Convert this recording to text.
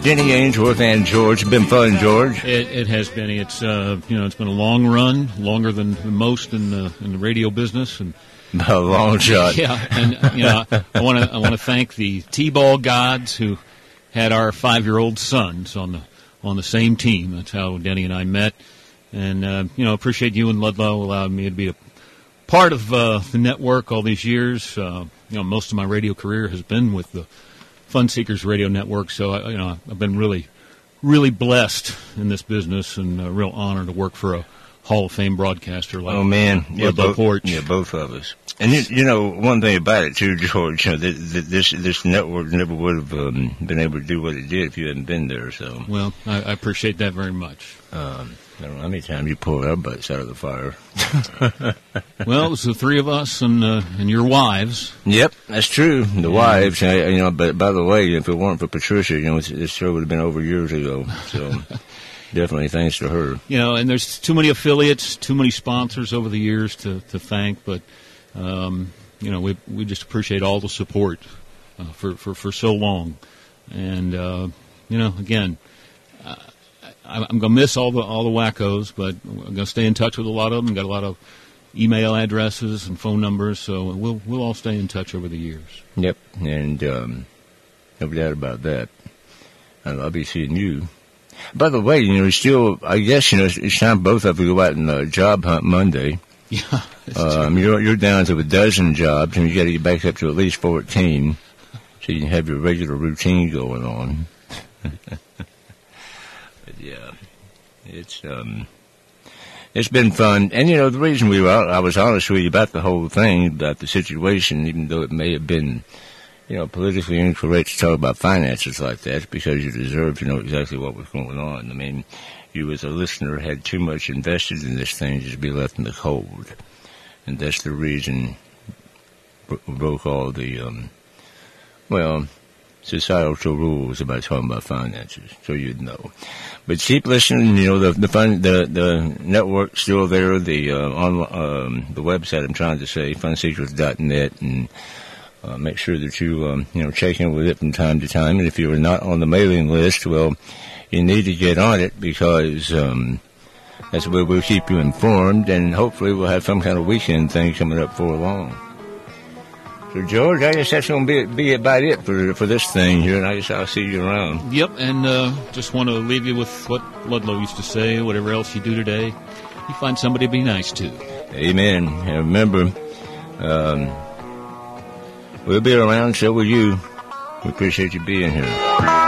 Denny Ainsworth and George. It's been fun, George. It has been. It's it's been a long run, longer than most in the radio business, and a long shot. Yeah, and I want to thank the T-ball gods who had our 5-year-old sons on the same team. That's how Denny and I met, and appreciate you and Ludlow allowing me to be a part of the network all these years. Most of my radio career has been with the Fun Seekers Radio Network, so I've been really, really blessed in this business, and a real honor to work for a Hall of Fame broadcaster like Ludlow Porch. Yeah, both of us. And one thing about it too, George, this network never would have been able to do what it did if you hadn't been there. So, well, I appreciate that very much. I don't know how many times you pulled our butts out of the fire. Well, it was the three of us and your wives. Yep, that's true. The wives, But by the way, if it weren't for Patricia, this show would have been over years ago. So, definitely thanks to her. And there's too many affiliates, too many sponsors over the years to thank. But we just appreciate all the support for so long. And again. I'm going to miss all the wackos, but I'm going to stay in touch with a lot of them. Got a lot of email addresses and phone numbers, so we'll all stay in touch over the years. Yep, and no doubt about that. I'll be seeing you. By the way, I guess it's time both of you go out and job hunt Monday. Yeah, you're down to a dozen jobs, and you got to get back up to at least 14, so you can have your regular routine going on. Yeah, it's been fun. And, the reason I was honest with you about the whole thing, about the situation, even though it may have been, politically incorrect to talk about finances like that, because you deserve to know exactly what was going on. I mean, you as a listener had too much invested in this thing just to be left in the cold. And that's the reason broke all the, societal rules about talking about finances, so you'd know. But keep listening. The network's still there. The website, I'm trying to say, funseekers.net, and make sure that you check in with it from time to time. And if you are not on the mailing list, well, you need to get on it, because that's where we'll keep you informed, and hopefully we'll have some kind of weekend thing coming up for long. So, George, I guess that's going to be about it for this thing here, and I guess I'll see you around. Yep, and just want to leave you with what Ludlow used to say: whatever else you do today, you find somebody to be nice to. Amen. And remember, we'll be around, so will you. We appreciate you being here.